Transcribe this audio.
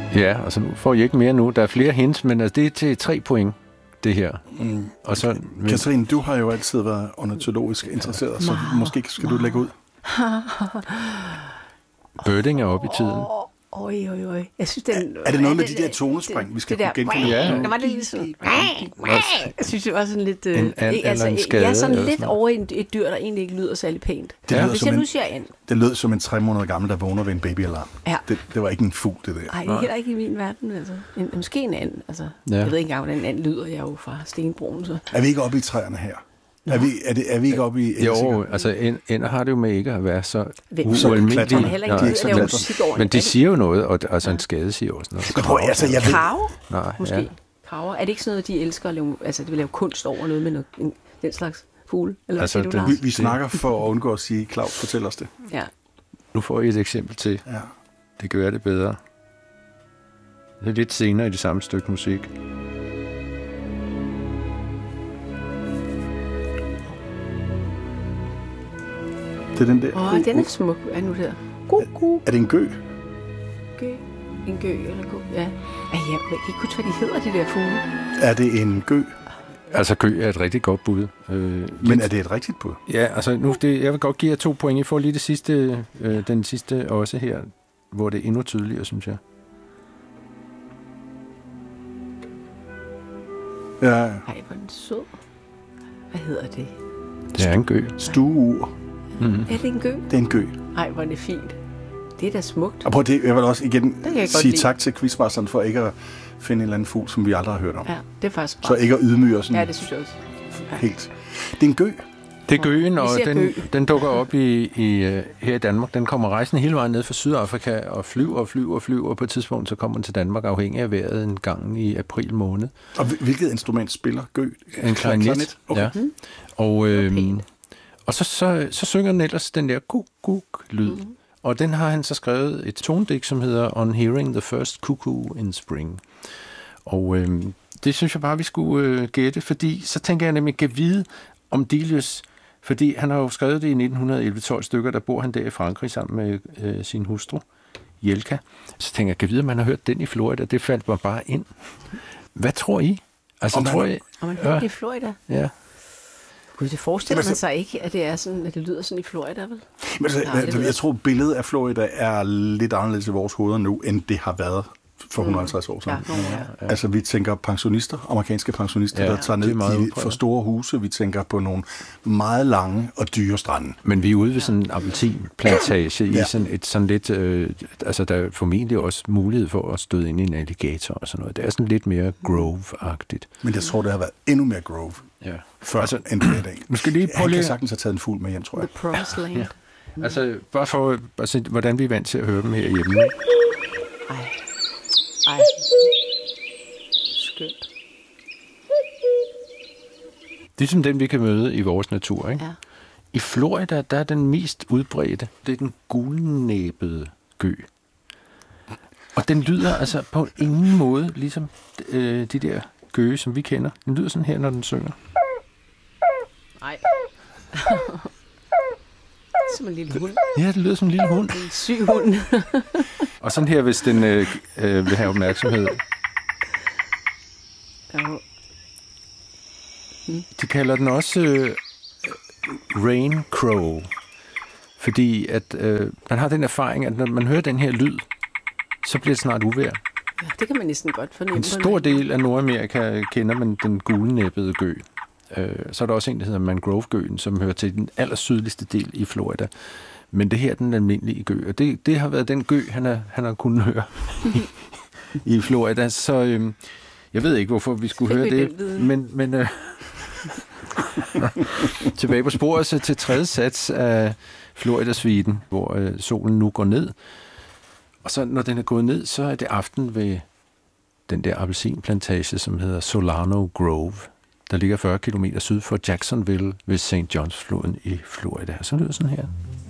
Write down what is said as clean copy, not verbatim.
Ja, altså nu får I ikke mere nu. Der er flere hints, men altså, det er til 3 point, det her. Og så, Katrine, du har jo altid været ornitologisk interesseret, så måske skal du lægge ud. Birding er oppe i tiden. Oj. Jeg synes, er det noget med de der tonespring, vi skal kunne genkende? Ja. Der var det lidt sådan... Jeg synes, det var sådan lidt... En and eller en skade. Jeg er sådan lidt over et dyr, der egentlig ikke lyder særlig pænt. Hvis jeg nu siger and. Det lød som en 3 måneder gammel, der vågner ved en babyalarm. Ja. Det var ikke en fugl, det der. Nej, det er heller ikke i min verden. Altså. Måske en and. Altså, jeg ved ikke engang, hvordan en and lyder. Jeg er jo fra Stenbroen. Så. Er vi ikke oppe i træerne her? Er vi ikke oppe i... Jo, altså ender har det jo med ikke at være så ualmindeligt. Men de siger jo noget, og altså en skade siger også noget. Krav? Måske. Kraver. Er det ikke sådan noget, de elsker at lave, altså de vil lave kunst over noget med noget, den slags fugle? Eller altså, vi snakker for at undgå at sige, Claus, fortæl os det. Ja. Nu får I et eksempel til. Ja. Det gør det bedre. Det er lidt senere i det samme stykke musik. Det er den der. Den er smuk. Er nu der. Er det en gø? En gø eller gø? Ja. Jeg kan ikke huske, hvad de hedder, de der fugle. Er det en gø? Altså, gø er et rigtig godt bud. Men er det et rigtigt bud? Ja, altså, jeg vil godt give jer 2 point. I får lige det sidste, den sidste også her, hvor det er endnu tydeligere, synes jeg. Ja. Ej, hvor den sød. Hvad hedder det? Det er en gø. Stueur. Mm-hmm. Er det en gø? Det er en gø. Ej, hvor er det fint. Det er da smukt. Og prøv det, jeg vil også igen sige lide. tak til quizmasteren for ikke at finde en eller anden fugl, som vi aldrig har hørt om. Ja, det er faktisk så ikke at ydmyge os. Ja, det synes jeg også. Ja. Helt. Det er en gø. Det er gøen, og den dukker op her i Danmark. Den kommer rejsende hele vejen ned fra Sydafrika og flyver, og på et tidspunkt så kommer den til Danmark afhængig af vejret en gang i april måned. Og hvilket instrument spiller gø? En klarinet. Okay. Ja. Og så synger den ellers den der kuk-kuk-lyd. Mm-hmm. Og den har han så skrevet et tondigt, som hedder On Hearing the First Cuckoo in Spring. Og det synes jeg bare, vi skulle gætte, fordi så tænker jeg nemlig, at vide om Delius, fordi han har jo skrevet det i 1911, 12 stykker, der bor han der i Frankrig sammen med sin hustru, Jelka. Så tænker jeg, kan vide, om han har hørt den i Florida? Det faldt mig bare ind. Hvad tror I? Altså, om man hører det i Florida? Ja. Gud, det forestiller man sig ikke, at det er sådan, at det lyder sådan i Florida, vel? Men jeg tror, billedet af Florida er lidt anderledes i vores hoveder nu, end det har været for 150 år siden. Ja. Altså, vi tænker pensionister, amerikanske pensionister, der tager ned i for store huse. Vi tænker på nogle meget lange og dyre strande. Men vi er ude ved sådan en appelsinplantage i sådan lidt... altså, der er formentlig også mulighed for at støde ind i en alligator og sådan noget. Det er sådan lidt mere Grove-agtigt. Men jeg tror, det har været endnu mere Grove. Ja. Før altså, end det i dag. Måske lige han kan sagtens have taget en fugl med hjem, tror jeg. The Promised Land. Ja. Altså, bare for at se, hvordan vi er vant til at høre dem herhjemme. Ej. Skønt. Det er som den, vi kan møde i vores natur, ikke? Ja. I Florida, der er den mest udbredte, det er den gulnæbede gø. Og den lyder altså på ingen måde, ligesom de der gøge, som vi kender. Den lyder sådan her, når den synger. Nej. Som en lille hund. Ja, det lyder som en lille hund. En syg hund. Og sådan her, hvis den vil have opmærksomhed. De kalder den også rain crow. Fordi at man har den erfaring, at når man hører den her lyd, så bliver det snart uvejr. Ja, det kan man næsten godt fornemme. En stor del af Nordamerika kender man den gulnæbbede gø. Så er der også en, der hedder mangrove-gøen, som hører til den allersydligste del i Florida. Men det her er den almindelige gø, og det har været den gø, han har kunnet høre i Florida. Så jeg ved ikke, hvorfor vi skulle høre det, men tilbage på sporet så til tredje sats af Florida-suiten, hvor solen nu går ned. Og så når den er gået ned, så er det aften ved den der appelsinplantage, som hedder Solano Grove, der ligger 40 km syd for Jacksonville ved St. Johns-floden i Florida. Så lyder sådan her.